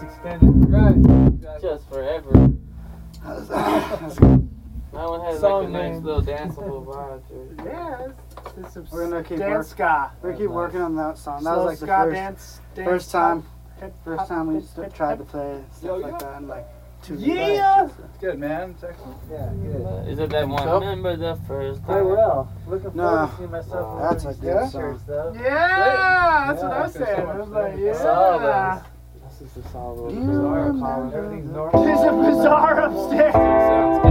extended. Right. Just forever. That's good. That one has Song like a nice name. little danceable vibe to it. Yeah, it's some We're gonna keep dance ska. We're gonna keep working on that song. That Slow was like the ska first dance first time hip, first hop, time we hip, just hip, tried hip. to play stuff like that in like 2 Yeah! years. It's good, man. It's excellent. Yeah, good. Is it that one? So? Remember the first time? I will. Looking No. forward to seeing myself That's in a these good t-shirts, song. though. Yeah, that's Yeah, what I was I feel so saying. much I was like, better. I saw yeah. This is the solid Do you bizarre remember column. Everything's normal. There's a bazaar upstairs. Sounds